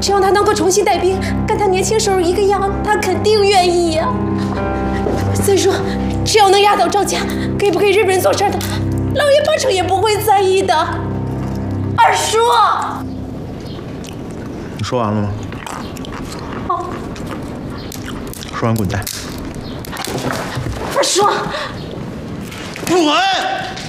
只要他能够重新带兵，跟他年轻时候一个样，他肯定愿意呀。再说，只要能压倒赵家，给不给日本人做事的，老爷八成也不会在意的。二叔， 你说完了吗？ 哦， 说完滚蛋。 二叔， 滚！